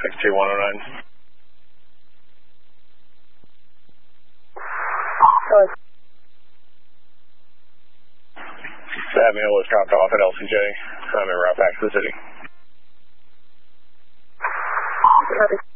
62109. Avenue was dropped off at LCJ. I'm en route back to the city. Copy.